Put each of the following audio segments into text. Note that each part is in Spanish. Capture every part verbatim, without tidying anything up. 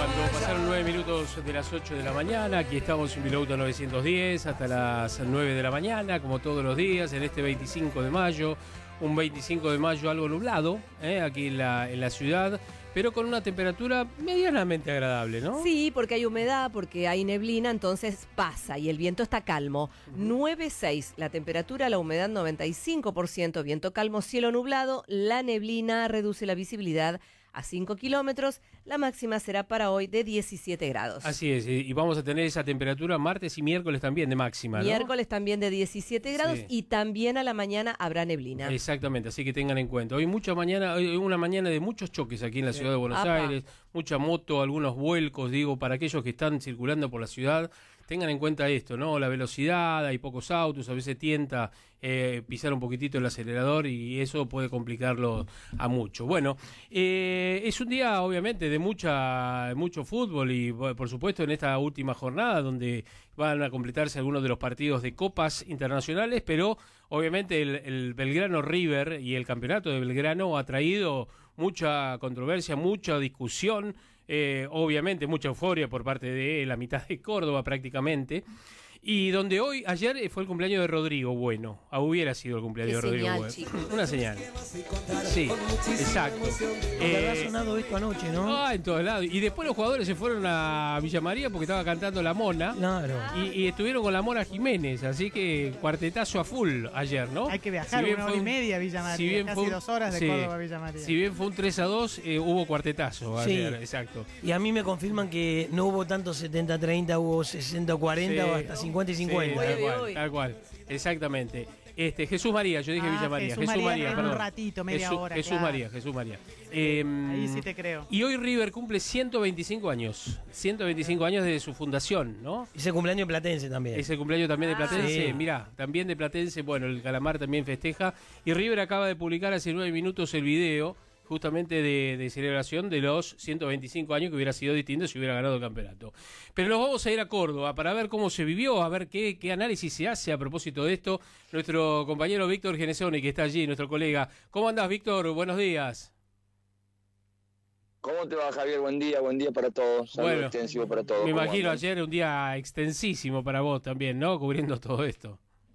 Cuando pasaron nueve minutos de las ocho de la mañana, aquí estamos en Vilauta novecientos diez hasta las nueve de la mañana, como todos los días, en este veinticinco de mayo, un veinticinco de mayo algo nublado, ¿eh? aquí en la, en la ciudad, pero con una temperatura medianamente agradable, ¿no? Sí, porque hay humedad, porque hay neblina, entonces pasa y el viento está calmo. Uh-huh. nueve seis, la temperatura, la humedad noventa y cinco por ciento, viento calmo, cielo nublado, la neblina reduce la visibilidad a cinco kilómetros, la máxima será para hoy de diecisiete grados. Así es, y vamos a tener esa temperatura martes y miércoles también de máxima, ¿no? Miércoles también de diecisiete grados, sí. Y también a la mañana habrá neblina. Exactamente, así que tengan en cuenta. Hoy mucha mañana, hoy una mañana de muchos choques aquí en la sí. ciudad de Buenos Apa. Aires, mucha moto, algunos vuelcos, digo, para aquellos que están circulando por la ciudad, tengan en cuenta esto, ¿no? La velocidad, hay pocos autos, a veces tienta eh, pisar un poquitito el acelerador y eso puede complicarlo a mucho. Bueno, eh, es un día obviamente de mucha mucho fútbol y por supuesto en esta última jornada donde van a completarse algunos de los partidos de copas internacionales, pero obviamente el, el Belgrano River y el campeonato de Belgrano ha traído mucha controversia, mucha discusión, eh, obviamente mucha euforia por parte de la mitad de Córdoba prácticamente. Y donde hoy, ayer fue el cumpleaños de Rodrigo Bueno. Ah, hubiera sido el cumpleaños de Rodrigo señal, Bueno. Chicos. Una señal. Sí, exacto. Eh, habrá sonado esto anoche, ¿no? Ah, en todos lados. Y después los jugadores se fueron a Villa María porque estaba cantando La Mona. Claro. Y, y estuvieron con La Mona Jiménez. Así que cuartetazo a full ayer, ¿no? Hay que viajar si una hora y media a Villa María. Si bien casi un, dos horas de sí, Córdoba a Villa María. Si bien fue un tres a dos, eh, hubo cuartetazo ayer. Sí. Exacto. Y a mí me confirman que no hubo tanto setenta treinta, hubo sesenta cuarenta sí. o hasta cincuenta y cincuenta. Sí, tal cual, tal cual, exactamente. Este, Jesús María, yo dije ah, Villa María. Jesús, Jesús María, María, perdón. Un ratito, media Jesús, hora. Jesús claro. María, Jesús María. Eh, Ahí sí te creo. Y hoy River cumple ciento veinticinco años. ciento veinticinco años desde su fundación, ¿no? Y ese cumpleaños de Platense también. Ese cumpleaños también de Platense. Sí. Mirá, también de Platense. Bueno, el Calamar también festeja. Y River acaba de publicar hace nueve minutos el video justamente de, de celebración de los ciento veinticinco años, que hubiera sido distinto si hubiera ganado el campeonato. Pero nos vamos a ir a Córdoba para ver cómo se vivió, a ver qué, qué análisis se hace a propósito de esto. Nuestro compañero Víctor Genesoni, que está allí, nuestro colega. ¿Cómo andás, Víctor? Buenos días. ¿Cómo te va, Javier? Buen día, buen día para todos. Saludo bueno, extensivo para todos. Me imagino andan? Ayer un día extensísimo para vos también, ¿no? Cubriendo todo esto.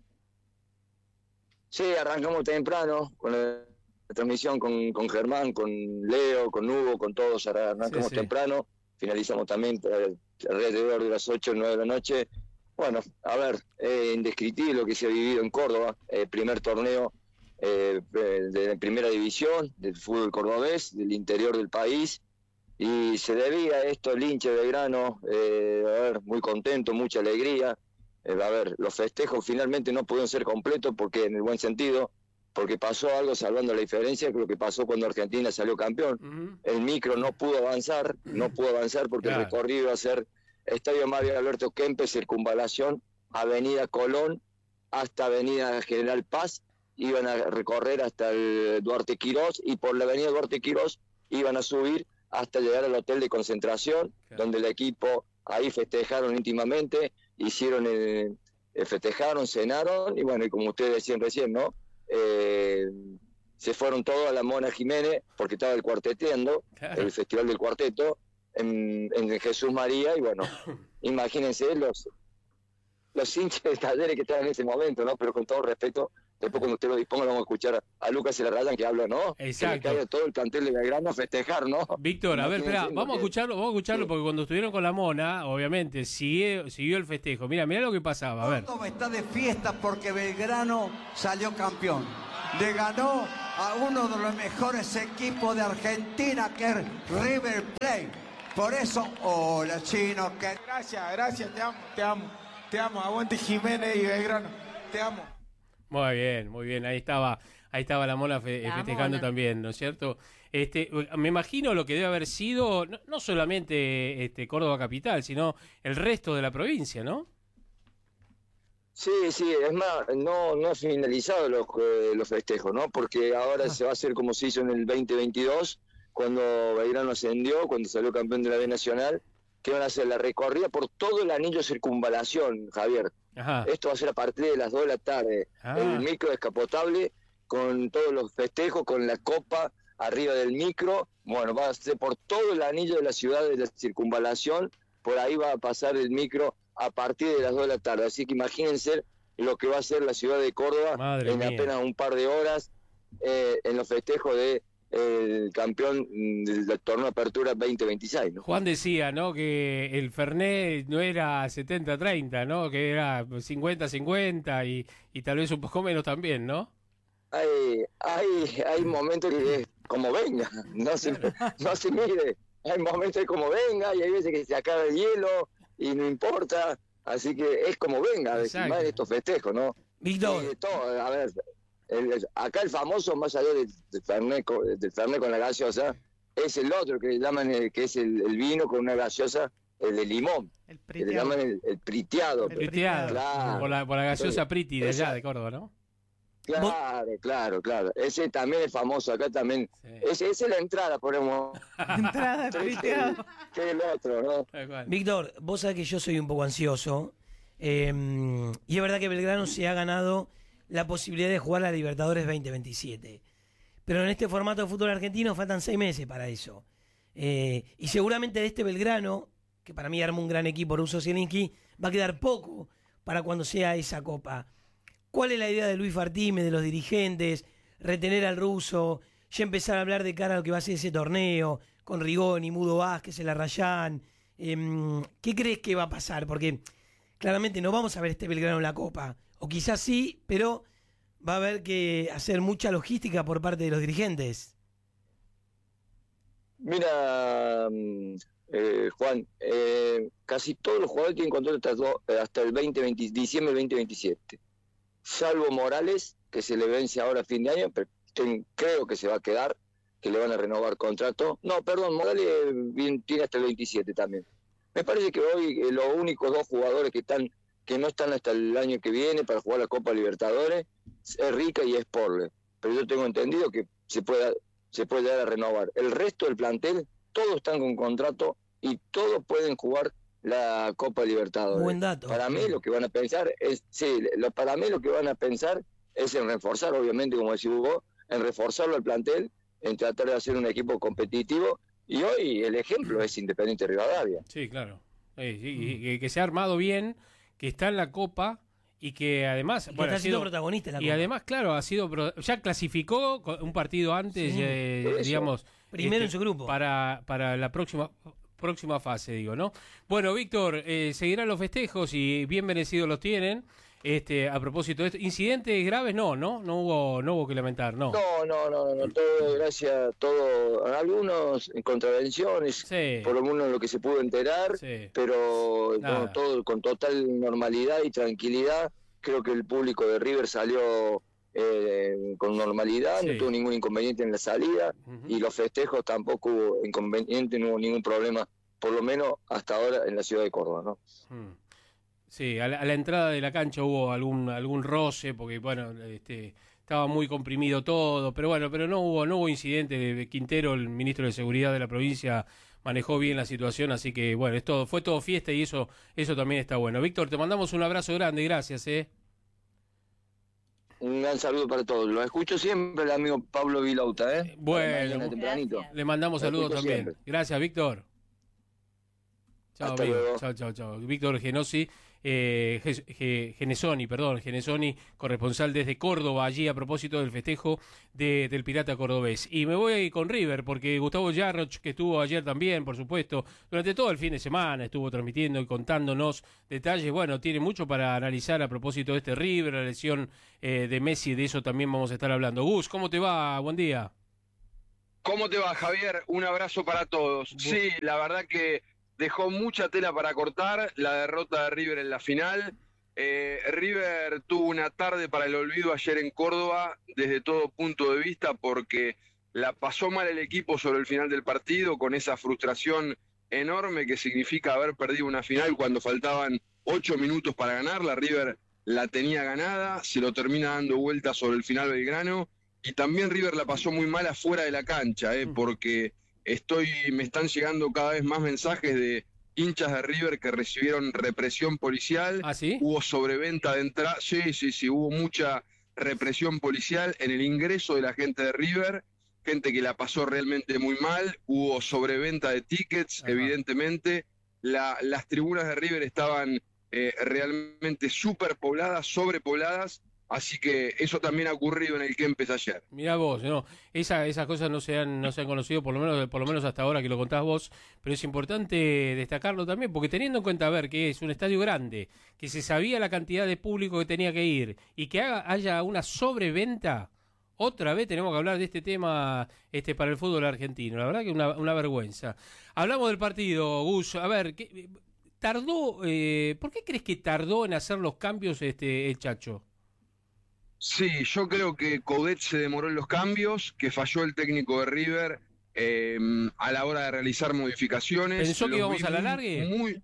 Sí, arrancamos temprano con el... la transmisión con, con Germán, con Leo, con Hugo, con todos, arrancamos sí, sí. temprano, finalizamos también alrededor de las ocho o nueve de la noche. Bueno, a ver, eh, indescriptible lo que se ha vivido en Córdoba, eh, primer torneo eh, de primera división del fútbol cordobés, del interior del país, y se debía a esto el hincha de Belgrano, eh, a ver, muy contento, mucha alegría. Eh, a ver, los festejos finalmente no pudieron ser completos porque en el buen sentido, porque pasó algo salvando la diferencia, que lo que pasó cuando Argentina salió campeón. Uh-huh. El micro no pudo avanzar, no pudo avanzar porque claro. el recorrido iba a ser Estadio Mario Alberto Kempes, circunvalación, Avenida Colón, hasta Avenida General Paz, iban a recorrer hasta el Duarte Quirós, y por la Avenida Duarte Quirós iban a subir hasta llegar al hotel de concentración, claro. donde el equipo ahí festejaron íntimamente, hicieron el, el festejaron, cenaron, y bueno, y como ustedes decían recién, ¿no? Eh, se fueron todos a la Mona Jiménez porque estaba el cuarteteando, claro. el festival del cuarteto en, en Jesús María, y bueno, imagínense los los hinchas de Talleres que estaban en ese momento, ¿no? Pero con todo respeto, después cuando usted lo disponga vamos a escuchar a, a Lucas y la Rayan que habla, ¿no? Exacto. Que le caiga todo el plantel de Belgrano a festejar, ¿no? Víctor, a ver, espera, vamos a escucharlo, vamos a escucharlo sí. porque cuando estuvieron con la Mona, obviamente, siguió, siguió el festejo. Mira, mira lo que pasaba, a ver. Córdoba está de fiesta porque Belgrano salió campeón. Le ganó a uno de los mejores equipos de Argentina, que es River Plate. Por eso, hola, Chino, que... Gracias, gracias, te amo, te amo, te amo. Aguante Jiménez y Belgrano, te amo. Muy bien, muy bien, ahí estaba, ahí estaba la Mona fe, la festejando Mona. También, ¿no es cierto? Este, me imagino lo que debe haber sido, no, no solamente este Córdoba capital, sino el resto de la provincia, ¿no? Sí, sí, es más, no no ha finalizado los, eh, los festejos, ¿no? Porque ahora ah. se va a hacer como se hizo en el veinte veintidós, cuando Belgrano ascendió, cuando salió campeón de la B Nacional, que van a hacer la recorrida por todo el anillo de circunvalación, Javier. Ajá. Esto va a ser a partir de las dos de la tarde. Ah. El micro descapotable con todos los festejos, con la copa, arriba del micro, bueno, va a ser por todo el anillo de la ciudad de la circunvalación, por ahí va a pasar el micro a partir de las dos de la tarde. Así que imagínense lo que va a ser la ciudad de Córdoba Madre en mía. apenas un par de horas eh, en los festejos de el campeón del, del torneo Apertura veinte veintiséis, ¿no? Juan decía, ¿no?, que el Fernet no era setenta treinta, ¿no?, que era cincuenta cincuenta y, y tal vez un poco menos también, ¿no? Hay, hay, hay momentos que es como venga, no se, no se mide. Hay momentos que como venga y hay veces que se acaba el hielo y no importa. Así que es como venga, decir, más de estos festejos, ¿no? Víctor. Eh, todo, a ver, el, el, acá el famoso, más allá del, del, Fernet, del Fernet con la gaseosa, es el otro que llaman, el, que es el, el vino con una gaseosa, el de limón. El que le llaman el, el priteado. El priteado, claro. por, la, por la gaseosa Sí. Priti de Esa- allá, de Córdoba, ¿no? Claro, claro, claro. Ese también es famoso, acá también. Sí. Ese, esa es la entrada, ponemos. Entrada de que, priteado. que el otro, ¿no? Tal cual. Víctor, vos sabés que yo soy un poco ansioso. eh, y es verdad que Belgrano se ha ganado la posibilidad de jugar la Libertadores veinte veintisiete. Pero en este formato de fútbol argentino faltan seis meses para eso. Eh, y seguramente de este Belgrano, que para mí arma un gran equipo, Russo Zielinski, va a quedar poco para cuando sea esa copa. ¿Cuál es la idea de Luis Fartime, de los dirigentes? Retener al ruso, ya empezar a hablar de cara a lo que va a ser ese torneo, con Rigoni, Mudo Vázquez, el Arrayán. Eh, ¿Qué crees que va a pasar? Porque claramente no vamos a ver este Belgrano en la Copa. O quizás sí, pero va a haber que hacer mucha logística por parte de los dirigentes. Mira, mm, eh, Juan, eh, casi todos los jugadores tienen contrato hasta, do- hasta el veinte veinte, diciembre del veinte veintisiete. Salvo Morales, que se le vence ahora a fin de año, pero ten- creo que se va a quedar, que le van a renovar contrato. No, perdón, Morales bien, tiene hasta el veintisiete también. Me parece que hoy eh, los únicos dos jugadores que están que no están hasta el año que viene para jugar la Copa Libertadores es Rica y es Porle. Pero yo tengo entendido que se puede, se puede dar a renovar. El resto del plantel, todos están con contrato y todos pueden jugar la Copa Libertadores. Buen dato. Para mí lo que van a pensar es, sí, lo, para mí lo que van a pensar es en reforzar, obviamente, como decís vos, en reforzarlo al plantel, en tratar de hacer un equipo competitivo, y hoy el ejemplo es Independiente Rivadavia. Sí, claro. Eh, sí, y- que, que se ha armado bien, que está en la Copa y que además... Y que bueno, está ha siendo sido- protagonista en la y Copa. además, claro, ha sido pro- ya clasificó con un partido antes, Sí, eh, por eso. digamos... Primero en su grupo. Para, para la próxima próxima fase, digo, ¿no? Bueno, Víctor, eh, seguirán los festejos y bien merecidos los tienen. Este, a propósito de esto, incidentes graves no, ¿no? No hubo, no hubo que lamentar, ¿no? No, no, no, no, no, todo, gracias, todo, algunos en contravenciones, Sí. por lo menos lo que se pudo enterar, Sí. pero Nada. no, todo con total normalidad y tranquilidad. Creo que el público de River salió eh, con normalidad, Sí. no tuvo ningún inconveniente en la salida, Ujú. y los festejos tampoco hubo inconveniente, no hubo ningún problema, por lo menos hasta ahora en la ciudad de Córdoba, ¿no? Mm. Sí, a la, a la entrada de la cancha hubo algún algún roce porque bueno, este estaba muy comprimido todo, pero bueno, pero no hubo no hubo incidente. Quintero, el ministro de Seguridad de la provincia, manejó bien la situación, así que bueno, es todo, fue todo fiesta y eso eso también está bueno. Víctor, te mandamos un abrazo grande, gracias, eh. Un gran saludo para todos. Lo escucho siempre el amigo Pablo Vilauta, ¿eh? Bueno, Mañana tempranito. gracias. Le mandamos Lo saludos escucho también. siempre. Gracias, Víctor. Chao, Hasta amigo. luego. Chao, chao, chao. Víctor Genosi, eh, Ge- Ge- Genesoni, perdón, Genesoni, corresponsal desde Córdoba, allí a propósito del festejo de, del Pirata Cordobés. Y me voy con River, porque Gustavo Yarroch, que estuvo ayer también, por supuesto, durante todo el fin de semana, estuvo transmitiendo y contándonos detalles. Bueno, tiene mucho para analizar a propósito de este River, la lesión eh, de Messi, de eso también vamos a estar hablando. Gus, ¿cómo te va? Buen día. ¿Cómo te va, Javier? Un abrazo para todos. Sí, la verdad que dejó mucha tela para cortar la derrota de River en la final. Eh, River tuvo una tarde para el olvido ayer en Córdoba desde todo punto de vista porque la pasó mal el equipo sobre el final del partido con esa frustración enorme que significa haber perdido una final cuando faltaban ocho minutos para ganarla. River la tenía ganada, se lo termina dando vuelta sobre el final Belgrano. Y también River la pasó muy mal afuera de la cancha, eh, porque estoy, me están llegando cada vez más mensajes de hinchas de River que recibieron represión policial. ¿Ah, sí? Hubo sobreventa de entrada. Sí, sí, sí, hubo mucha represión policial en el ingreso de la gente de River. gente que la pasó realmente muy mal, hubo sobreventa de tickets, Ajá. evidentemente, la, las tribunas de River estaban eh, realmente superpobladas, sobrepobladas, así que eso también ha ocurrido en el Kempes ayer. Mirá vos, no, esa, esas cosas no se han, no se han conocido, por lo menos, por lo menos hasta ahora que lo contás vos, pero es importante destacarlo también, porque teniendo en cuenta, a ver, que es un estadio grande, que se sabía la cantidad de público que tenía que ir, y que haga, haya una sobreventa. Otra vez tenemos que hablar de este tema este para el fútbol argentino. La verdad que una, una vergüenza. Hablamos del partido, Gus. A ver, ¿qué, tardó? Eh, ¿Por qué crees que tardó en hacer los cambios este el Chacho? Sí, yo creo que Coudet se demoró en los cambios, que falló el técnico de River eh, a la hora de realizar modificaciones. ¿Pensó que íbamos a la largue? Muy...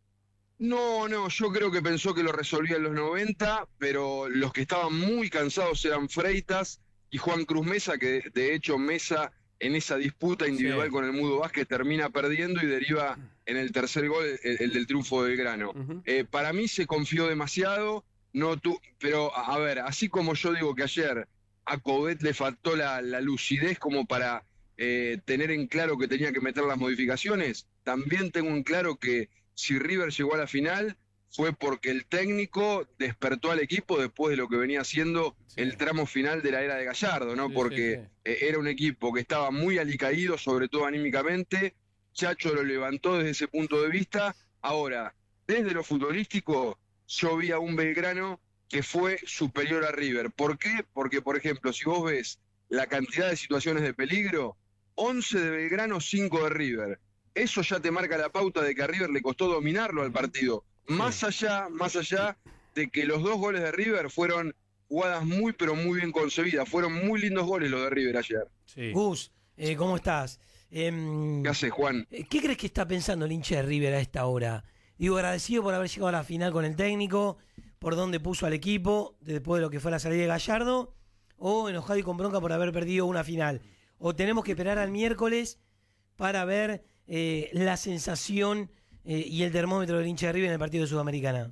No, no, yo creo que pensó que lo resolvía en los noventa, pero los que estaban muy cansados eran Freitas y Juan Cruz Mesa, que de hecho Mesa en esa disputa individual sí. con el Mudo Vázquez termina perdiendo y deriva en el tercer gol, el, el del triunfo del Grano. Uh-huh. Eh, para mí se confió demasiado, no tu, pero a ver, así como yo digo que ayer a Coudet le faltó la, la lucidez como para eh, tener en claro que tenía que meter las modificaciones, también tengo en claro que si River llegó a la final fue porque el técnico despertó al equipo después de lo que venía haciendo sí. el tramo final de la era de Gallardo, ¿no? Sí, porque sí, sí. era un equipo que estaba muy alicaído, sobre todo anímicamente. Chacho lo levantó desde ese punto de vista. Ahora, desde lo futbolístico, yo vi a un Belgrano que fue superior a River. ¿Por qué? Porque, por ejemplo, si vos ves la cantidad de situaciones de peligro, once de Belgrano, cinco de River. Eso ya te marca la pauta de que a River le costó dominarlo al partido. Más sí. allá, más allá de que los dos goles de River fueron jugadas muy, pero muy bien concebidas. Fueron muy lindos goles los de River ayer. Sí. Gus, eh, ¿cómo estás? Eh, ¿Qué haces, Juan? ¿Qué crees que está pensando el hincha de River a esta hora? Digo, agradecido por haber llegado a la final con el técnico, por dónde puso al equipo, después de lo que fue la salida de Gallardo, o enojado y con bronca por haber perdido una final. O tenemos que esperar al miércoles para ver eh, la sensación... Eh, y el termómetro del hincha de River en el partido de Sudamericana.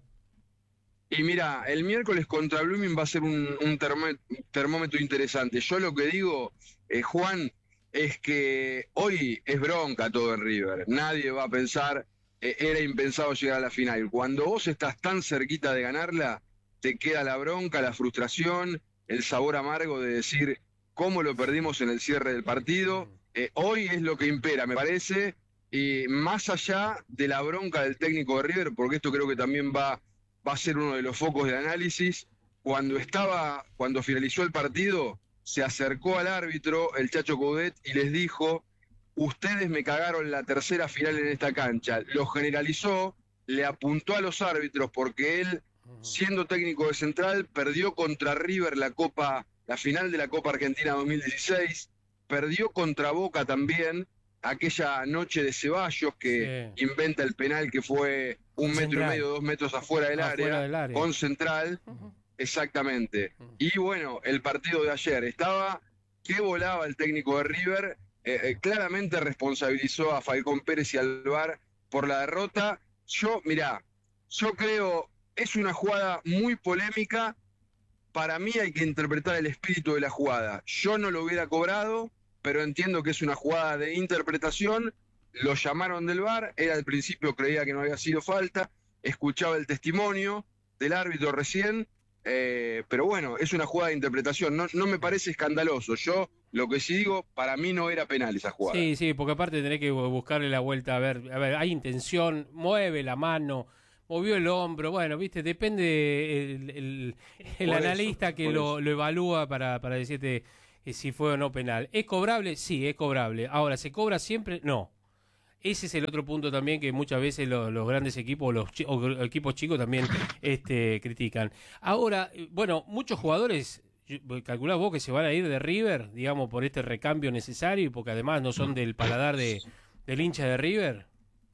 Y mira, el miércoles contra Blooming va a ser un, un termómetro interesante. Yo lo que digo, eh, Juan, es que hoy es bronca todo en River. Nadie va a pensar, eh, era impensado llegar a la final. Cuando vos estás tan cerquita de ganarla, te queda la bronca, la frustración, el sabor amargo de decir cómo lo perdimos en el cierre del partido. Eh, hoy es lo que impera, me parece. Y más allá de la bronca del técnico de River, porque esto creo que también va, va a ser uno de los focos del análisis, cuando estaba, cuando finalizó el partido, se acercó al árbitro, el Chacho Coudet, y les dijo, ustedes me cagaron la tercera final en esta cancha. Lo generalizó, le apuntó a los árbitros, porque él, siendo técnico de Central, perdió contra River la Copa, la final de la Copa Argentina dos mil dieciséis, perdió contra Boca también, aquella noche de Ceballos que sí. inventa el penal que fue un metro Central. y medio, dos metros afuera del, afuera área, del área, con Central, uh-huh. exactamente. Uh-huh. Y bueno, el partido de ayer estaba que volaba el técnico de River, eh, eh, claramente responsabilizó a Falcón Pérez y al V A R por la derrota. Yo, mirá, yo creo, es una jugada muy polémica, para mí hay que interpretar el espíritu de la jugada. Yo no lo hubiera cobrado, pero entiendo que es una jugada de interpretación, lo llamaron del V A R, él al principio creía que no había sido falta, escuchaba el testimonio del árbitro recién, eh, pero bueno, es una jugada de interpretación, no, no me parece escandaloso, yo lo que sí digo, para mí no era penal esa jugada. Sí, sí, porque aparte tenés que buscarle la vuelta, a ver, a ver, hay intención, mueve la mano, movió el hombro, bueno, viste, depende el, el, el analista eso, que lo, lo evalúa para, para decirte... si fue o no penal. ¿Es cobrable? Sí, es cobrable. Ahora, ¿se cobra siempre? No. Ese es el otro punto también que muchas veces los, los grandes equipos los chi- o equipos chicos también este, critican. Ahora, bueno, muchos jugadores, calculás vos que se van a ir de River, digamos, por este recambio necesario y porque además no son del paladar de, del hincha de River.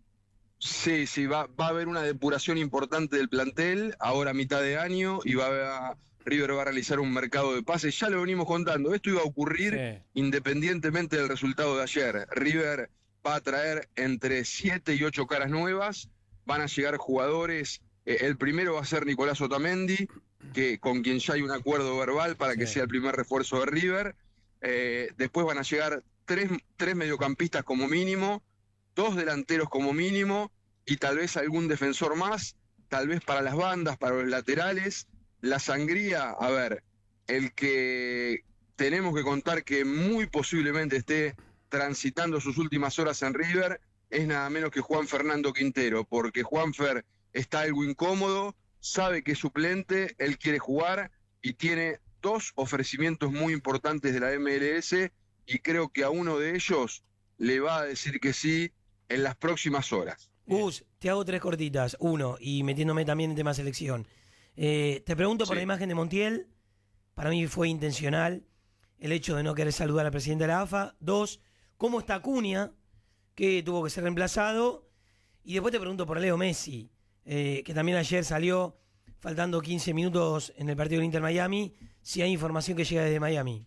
Sí, sí, va, va a haber una depuración importante del plantel, ahora a mitad de año, y va a haber... River va a realizar un mercado de pases, ya lo venimos contando, esto iba a ocurrir sí. independientemente del resultado de ayer. River va a traer entre siete y ocho caras nuevas, van a llegar jugadores, eh, el primero va a ser Nicolás Otamendi, que, con quien ya hay un acuerdo verbal para que sí. sea el primer refuerzo de River, Eh, después van a llegar tres, tres mediocampistas como mínimo, dos delanteros como mínimo y tal vez algún defensor más, tal vez para las bandas, para los laterales. La sangría, a ver, el que tenemos que contar que muy posiblemente esté transitando sus últimas horas en River es nada menos que Juan Fernando Quintero, porque Juanfer está algo incómodo, sabe que es suplente, él quiere jugar y tiene dos ofrecimientos muy importantes de la M L S y creo que a uno de ellos le va a decir que sí en las próximas horas. Gus, te hago tres cortitas. Uno, y metiéndome también en tema selección. Eh, te pregunto por Sí. la imagen de Montiel. Para mí fue intencional el hecho de no querer saludar al presidente de la A F A. Dos, ¿cómo está Acuña? Que tuvo que ser reemplazado. Y después te pregunto por Leo Messi, eh, que también ayer salió faltando quince minutos en el partido del Inter Miami, si hay información que llega desde Miami.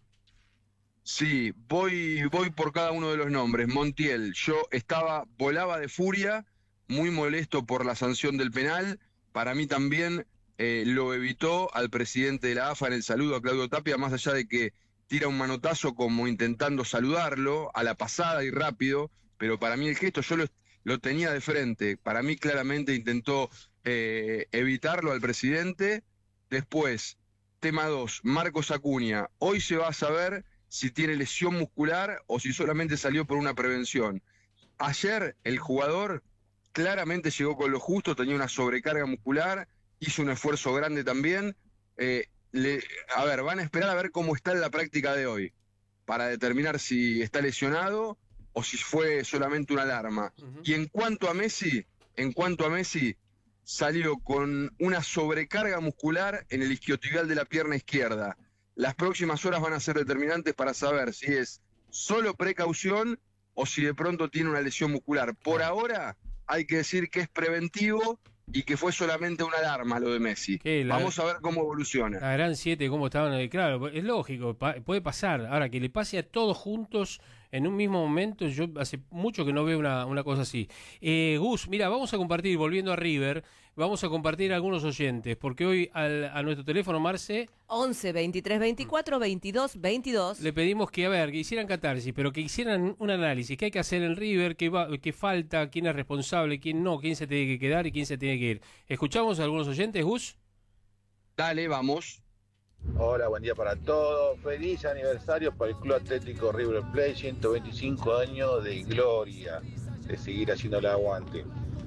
Sí, voy, voy por cada uno de los nombres. Montiel, yo estaba, volaba de furia, muy molesto por la sanción del penal. Para mí también eh, lo evitó al presidente de la A F A en el saludo a Claudio Tapia, más allá de que tira un manotazo como intentando saludarlo a la pasada y rápido, pero para mí el gesto yo lo, lo tenía de frente. Para mí claramente intentó eh, evitarlo al presidente. Después, tema dos, Marcos Acuña. Hoy se va a saber si tiene lesión muscular o si solamente salió por una prevención. Ayer el jugador claramente llegó con lo justo, tenía una sobrecarga muscular, hizo un esfuerzo grande también. Eh, le, a ver, van a esperar a ver cómo está en la práctica de hoy, para determinar si está lesionado o si fue solamente una alarma. Uh-huh. Y en cuanto a Messi, en cuanto a Messi, salió con una sobrecarga muscular en el isquiotibial de la pierna izquierda. Las próximas horas van a ser determinantes para saber si es solo precaución o si de pronto tiene una lesión muscular. Por ahora hay que decir que es preventivo y que fue solamente una alarma lo de Messi. La, Vamos a ver cómo evoluciona. La gran siete, cómo estaban, claro, es lógico, pa, puede pasar. Ahora, que le pase a todos juntos en un mismo momento, yo hace mucho que no veo una, una cosa así. Eh, Gus, mira, vamos a compartir, volviendo a River, vamos a compartir algunos oyentes, porque hoy al, a nuestro teléfono, Marce... once, veintitrés, veinticuatro, veintidós, veintidós. Le pedimos que, a ver, que hicieran catarsis, pero que hicieran un análisis. ¿Qué hay que hacer en River? ¿Qué, va, qué falta? ¿Quién es responsable? ¿Quién no? ¿Quién se tiene que quedar y quién se tiene que ir? ¿Escuchamos a algunos oyentes, Gus? Dale, vamos. Hola, buen día para todos. Feliz aniversario para el Club Atlético River Plate, ciento veinticinco años de gloria, de seguir haciendo el aguante.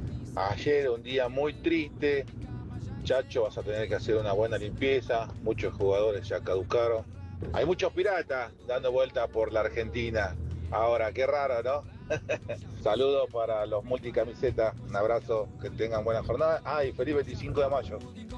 Ayer un día muy triste. Chacho, vas a tener que hacer una buena limpieza. Muchos jugadores ya caducaron. Hay muchos piratas dando vueltas por la Argentina. Ahora, qué raro, ¿no? Saludos para los multicamisetas. Un abrazo, que tengan buena jornada. Ah, y feliz veinticinco de mayo.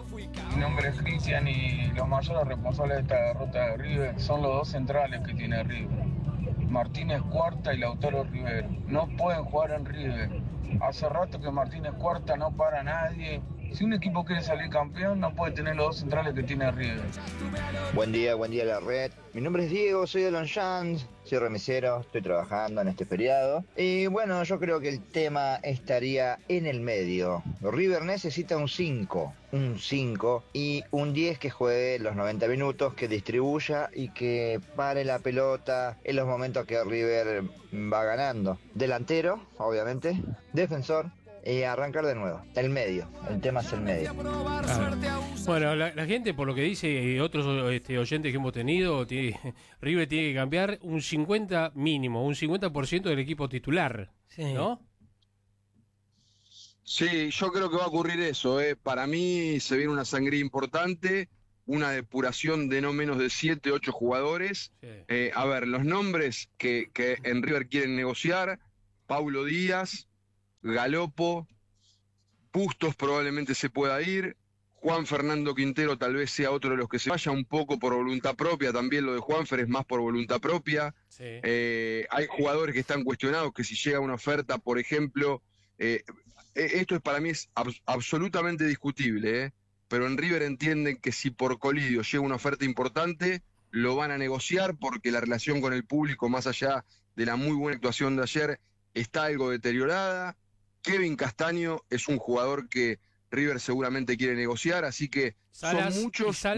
Mi nombre es Cristian y los mayores responsables de esta derrota de River son los dos centrales que tiene River. Martínez Cuarta y Lautaro Rivero. No pueden jugar en River. Hace rato que Martínez Cuarta no para a nadie. Si un equipo quiere salir campeón, no puede tener los dos centrales que tiene River. Buen día, buen día la red. Mi nombre es Diego, soy de Longchamp, soy remisero, estoy trabajando en este feriado. Y bueno, yo creo que el tema estaría en el medio. River necesita un cinco, un cinco y un diez que juegue los noventa minutos, que distribuya y que pare la pelota en los momentos que River va ganando. Delantero, obviamente, defensor. Y arrancar de nuevo, el medio, el tema es el medio. Ah. Bueno, la, la gente, por lo que dice otros este, oyentes que hemos tenido, tiene, River tiene que cambiar un cincuenta mínimo, un cincuenta por ciento del equipo titular, sí. ¿No? Sí, yo creo que va a ocurrir eso. ¿eh? Para mí se viene una sangría importante, una depuración de no menos de siete, ocho jugadores. Sí. Eh, a ver, los nombres que, que en River quieren negociar: Paulo Díaz, Galopo, Bustos probablemente se pueda ir, Juan Fernando Quintero tal vez sea otro de los que se vaya, un poco por voluntad propia, también lo de Juanfer es más por voluntad propia. Sí. Eh, hay jugadores que están cuestionados, que si llega una oferta, por ejemplo, eh, esto es, para mí es ab- absolutamente discutible, ¿eh? Pero en River entienden que si por Colidio llega una oferta importante, lo van a negociar porque la relación con el público, más allá de la muy buena actuación de ayer, está algo deteriorada. Kevin Castaño es un jugador que River seguramente quiere negociar, así que Salas, son muchos. ¿y Salas? Bueno,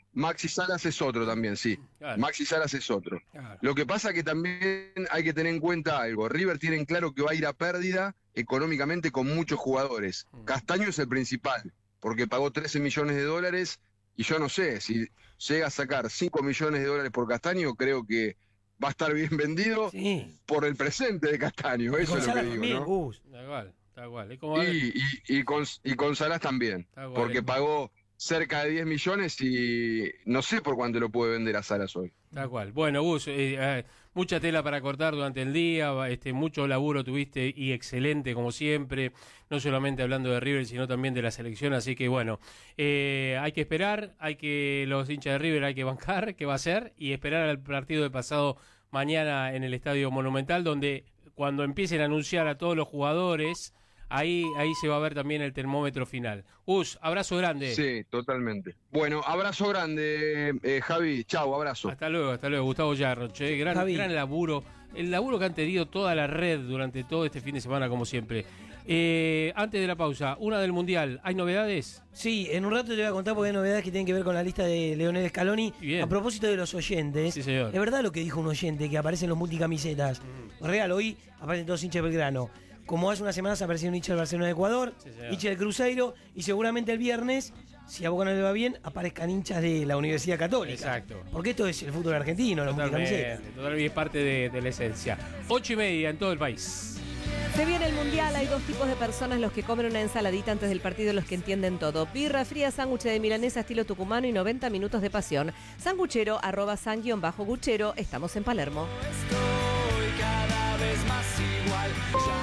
Maxi Salas es otro también, sí. Claro. Maxi Salas es otro. Claro. Lo que pasa que también hay que tener en cuenta algo. River tiene claro que va a ir a pérdida económicamente con muchos jugadores. Mm. Castaño es el principal, porque pagó trece millones de dólares y yo no sé, si llega a sacar cinco millones de dólares por Castaño, creo que va a estar bien vendido sí. por el presente de Castaño. Eso es lo que digo, ¿no? Uh, da igual, da igual. Es como y, y, y, con, y con Salas también, porque pagó cerca de diez millones y no sé por cuánto lo puede vender a Salas hoy. Tal cual. Bueno, Gus, eh, eh, mucha tela para cortar durante el día, este, mucho laburo tuviste y excelente como siempre, no solamente hablando de River, sino también de la selección, así que bueno, eh, hay que esperar, hay que los hinchas de River hay que bancar, qué va a ser, y esperar al partido de pasado mañana en el Estadio Monumental, donde cuando empiecen a anunciar a todos los jugadores... Ahí, ahí se va a ver también el termómetro final. Gus, abrazo grande. Sí, totalmente. Bueno, abrazo grande, eh, Javi. Chau, abrazo. Hasta luego, hasta luego. Gustavo Yarroch, eh, gran, gran laburo. El laburo que han tenido toda la red durante todo este fin de semana, como siempre. Eh, antes de la pausa, una del Mundial. ¿Hay novedades? Sí, en un rato te voy a contar porque hay novedades que tienen que ver con la lista de Leonel Scaloni. Bien. A propósito de los oyentes, sí, señor. Es verdad lo que dijo un oyente, que aparecen los multicamisetas. Mm. Real, hoy aparecen todos hinchas de Belgrano. Como hace unas semanas apareció un hincha del Barcelona de Ecuador, sí, hincha del Cruzeiro, y seguramente el viernes, si a Boca no le va bien, aparezcan hinchas de la Universidad Católica. Exacto. Porque esto es el fútbol argentino, los multicamisetas. Totalmente, es parte de, de la esencia. Ocho y media en todo el país. Se viene el Mundial, hay dos tipos de personas, los que comen una ensaladita antes del partido y los que entienden todo. Birra fría, sándwich de milanesa estilo tucumano y noventa minutos de pasión. Sanguchero, arroba san-guchero, estamos en Palermo. Estoy cada vez más igual.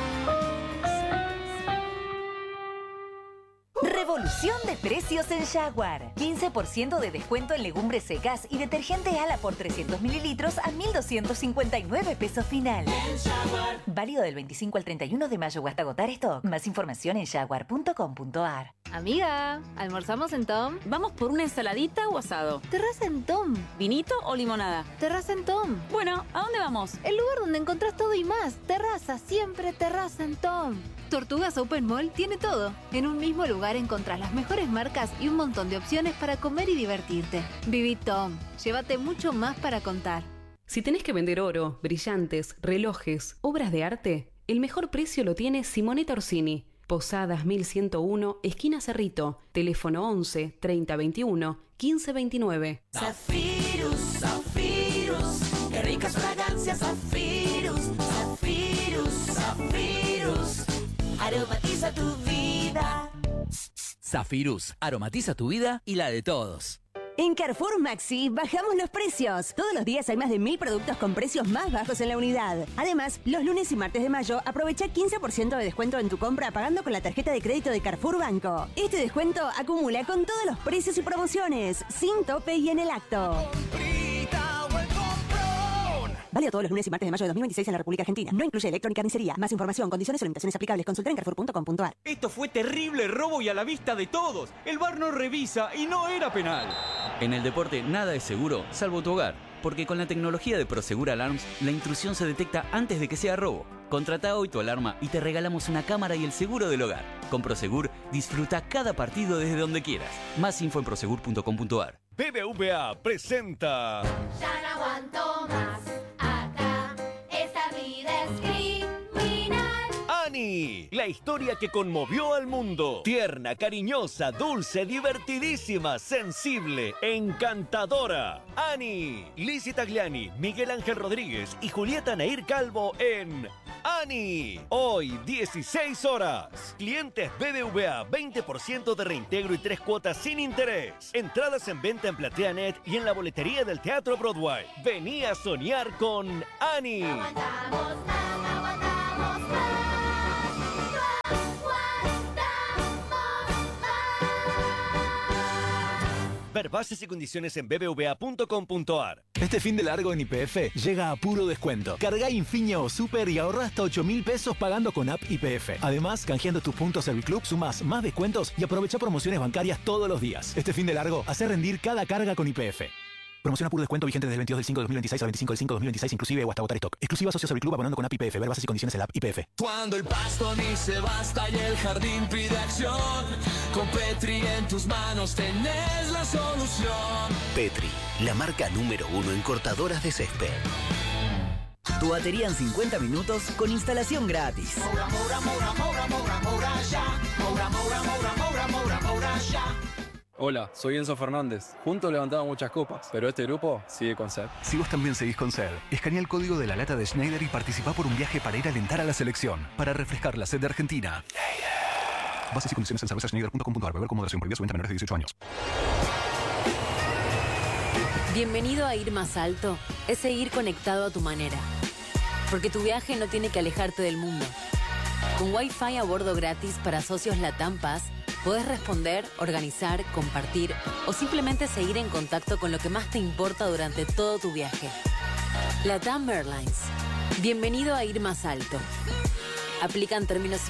Revolución de precios en Jaguar. quince por ciento de descuento en legumbres secas y detergente Ala por trescientos mililitros a mil doscientos cincuenta y nueve pesos final. Válido del veinticinco al treinta y uno de mayo o hasta agotar stock. Más información en jaguar punto com punto ar. Amiga, ¿almorzamos en Tom? ¿Vamos por una ensaladita o asado? Terraza en Tom. ¿Vinito o limonada? Terraza en Tom. Bueno, ¿a dónde vamos? El lugar donde encontrás todo y más. Terraza, siempre terraza en Tom. Tortugas Open Mall tiene todo. En un mismo lugar encontrás las mejores marcas y un montón de opciones para comer y divertirte. Viví Tom. Llévate mucho más para contar. Si tenés que vender oro, brillantes, relojes, obras de arte, el mejor precio lo tiene Simonetta Orsini. Posadas mil ciento uno, esquina Cerrito. Teléfono once, treinta veintiuno, quince veintinueve. Zafirus, Zafirus, qué ricas fragancias, Zafirus, Zafirus, Zafirus, aromatiza tu vida. Zafirus, aromatiza tu vida y la de todos. En Carrefour Maxi bajamos los precios. Todos los días hay más de mil productos con precios más bajos en la unidad. Además, los lunes y martes de mayo aprovecha quince por ciento de descuento en tu compra pagando con la tarjeta de crédito de Carrefour Banco. Este descuento acumula con todos los precios y promociones, sin tope y en el acto. Válido todos los lunes y martes de mayo de dos mil veintiséis en la República Argentina. No incluye electrónica ni carnicería. Más información, condiciones o limitaciones aplicables. Consultar en carrefour punto com punto ar. Esto fue terrible robo y a la vista de todos. El V A R no revisa y no era penal. En el deporte nada es seguro, salvo tu hogar. Porque con la tecnología de Prosegur Alarms, la intrusión se detecta antes de que sea robo. Contrata hoy tu alarma y te regalamos una cámara y el seguro del hogar. Con Prosegur, disfruta cada partido desde donde quieras. Más info en prosegur punto com punto ar. B B V A presenta... Ya no aguanto más. Acá, esta vida es criminal. Annie, la historia que conmovió al mundo. Tierna, cariñosa, dulce, divertidísima, sensible, encantadora. Annie, Lizzie Tagliani, Miguel Ángel Rodríguez y Julieta Nair Calvo en Annie. Hoy, dieciséis horas. Clientes B B V A, veinte por ciento de reintegro y tres cuotas sin interés. Entradas en venta en PlateaNet y en la boletería del Teatro Broadway. Vení a soñar con Annie. Aguantamos más, aguantamos más. Ver bases y condiciones en b b v a punto com punto ar. Este fin de largo en Y P F llega a puro descuento. Carga Infinia o Super y ahorra hasta ocho mil pesos pagando con app Y P F. Además, canjeando tus puntos Serviclub, sumás más descuentos y aprovecha promociones bancarias todos los días. Este fin de largo, hace rendir cada carga con Y P F. Promoción a puro descuento vigente desde el veintidós del cinco de dos mil veintiséis al veinticinco del cinco de dos mil veintiséis inclusive o hasta agotar stock. Exclusiva socios del club abonando con app Y P F. Ver bases y condiciones en la app Y P F. Cuando el pasto dice basta y el jardín pide acción, con Petri en tus manos tenés la solución. Petri, la marca número uno en cortadoras de césped. Tu batería en cincuenta minutos con instalación gratis. Moura, moura, moura, moura, moura, moura, ya. Moura, moura, moura, moura, moura, moura, ya. Hola, soy Enzo Fernández. Juntos levantamos muchas copas, pero este grupo sigue con S E D. Si vos también seguís con S E D, escanea el código de la lata de Schneider y participá por un viaje para ir a alentar a la selección, para refrescar la sed de Argentina. Bases y condiciones en cerveza schneider punto com punto a r. Beber con moderación, prohibida su venta a menores de dieciocho años. Bienvenido a Ir Más Alto. Es seguir conectado a tu manera. Porque tu viaje no tiene que alejarte del mundo. Con Wi-Fi a bordo gratis para socios Latam Pass, podés responder, organizar, compartir o simplemente seguir en contacto con lo que más te importa durante todo tu viaje. Latam Airlines. Bienvenido a Ir Más Alto. Aplican términos